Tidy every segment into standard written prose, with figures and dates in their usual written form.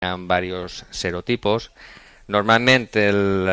en varios serotipos. Normalment el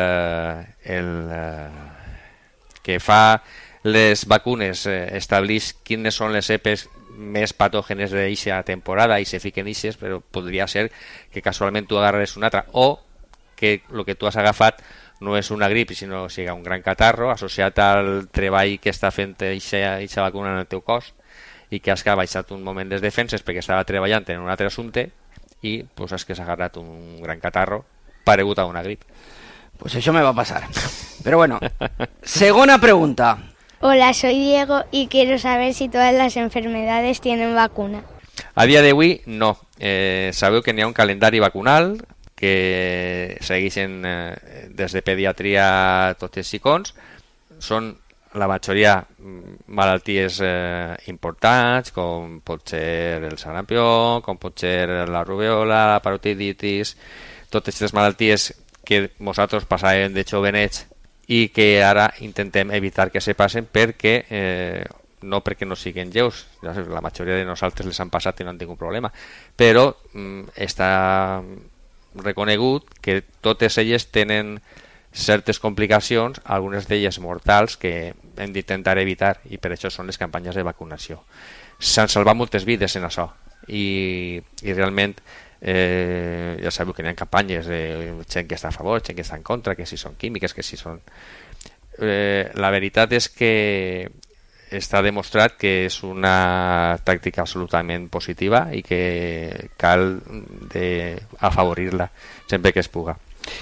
que fa les vacunes estableix quines són les cepes més patògenes d'aquesta temporada i se fiquen ixes, però podria ser que casualment tu agarres una altra o que el que tu has agafat no és una grip, sinó que sigui un gran catarro associat al treball que està fent aquesta vacuna en el teu cos i que has baixat un moment les defenses perquè estava treballant en un altre assumpte i pues, has que s'ha agarrat un gran catarro paregut a una grip. Pues eso me va a pasar. Pero bueno, segunda pregunta. Hola, soy Diego y quiero saber si todas las enfermedades tienen vacuna. A dia d'avui, no. Sabeu que n'hi ha un calendari vacunal que segueixen des de pediatria tots els xicons. Són la majoria malalties importants, com pot ser el sarampió, com pot ser la rubèola, la parotiditis, totes aquestes malalties que nosaltres passàvem de jovenets i que ara intentem evitar que se passen perquè no perquè no siguin lleus, la majoria de nosaltres les han passat i no han tingut problema, però està reconegut que totes elles tenen certes complicacions, algunes d'elles mortals, que hem d'intentar evitar i per això són les campanyes de vacunació. S'han salvat moltes vides en això i realment ja sabeu que hi ha campanyes de gent que està a favor, gent que està en contra, que si són químiques, que si són... la veritat és que està demostrat que és una tàctica absolutament positiva i que cal afavorir-la sempre que es puga.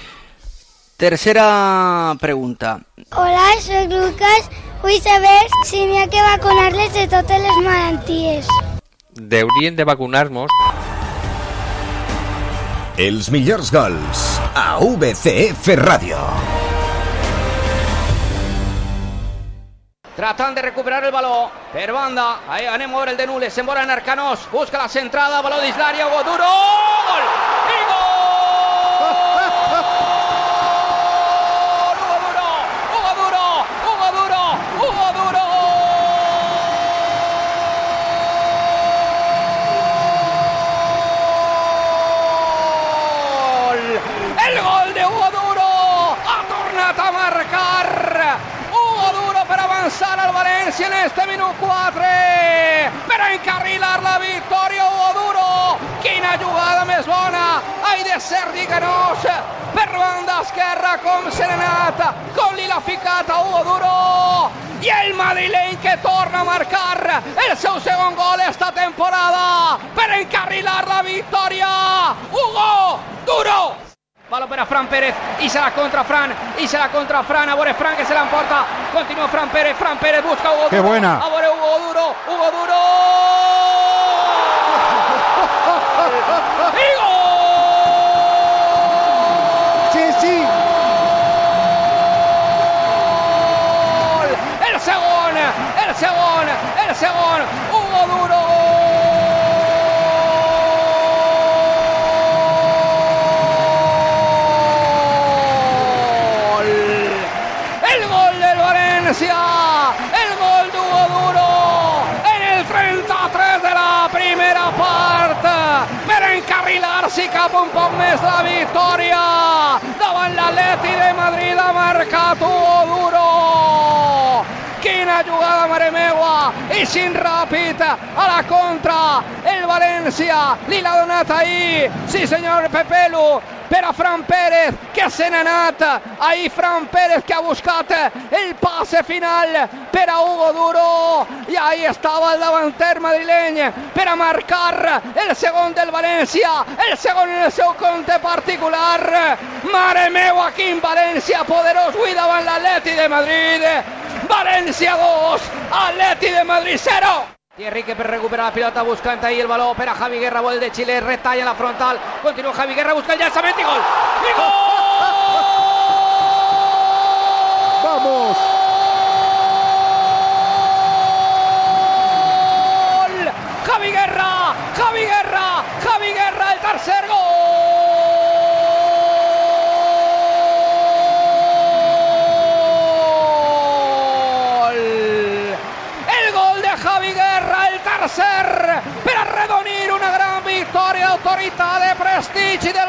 Tercera pregunta. Hola, soy Lucas. Vull saber si n'hi ha que vacunar-les de totes les malalties. Deurien de vacunar-nos. Els millors gols a VCF Radio. Tratan de recuperar el balón per banda, ahí anem a veure el de Nules, se'n volen Arcanós, busca la centrada, baló d'Islària, Hugo Duro, gol! I gol! Hugo Duro, Hugo Duro, Hugo Duro, Hugo Duro! El gol de Hugo Duro ha tornat a marcar Hugo Duro per avançar al València en este minut 4 per encarrilar la victòria. Hugo Duro, quina jugada més bona, ai de Sergi Canós per banda esquerra, com se n'ha anat, com li l'ha ficat a Hugo Duro i el madrileny que torna a marcar el seu segon gol esta temporada per encarrilar la victòria. Hugo Duro! Baló per a Fran Pérez, i serà contra Fran, a veure Fran que se l'emporta, continua Fran Pérez busca Hugo Duro, ¡Qué buena! A veure Hugo Duro, i gol! Sí! El segon, Hugo Duro! El gol d'Hugo Duro en el 33 de la primera part per encarrilar-s'hi cap un poc més la victòria davant l'Atleti de Madrid. Ha marcat Hugo Duro. Quina jugada, mare meua, i sin ràpid a la contra el València li l'ha donat ahir, sí senyor Pepelu, per a Fran Pérez, que se n'ha anat. Ahí Fran Pérez que ha buscat el passe final per a Hugo Duro. I ahí estava el davanter madrileny per a marcar el segon del València, el segon en el seu compte particular. Mare meua, quin València poderós avui davant l'Atleti de Madrid. València 2, Atleti de Madrid 0. Y Enrique per recuperar la pilota buscant ahí el baló per a Javi Guerra, gol de Chile, retalla en la frontal, continua Javi Guerra, busca el llançament i gol! ¡Y gol! ¡Vamos! Javi Guerra, el tercer gol! Javi Guerra, el tercer, per arredonir una gran victòria d'autoritat, de prestigi,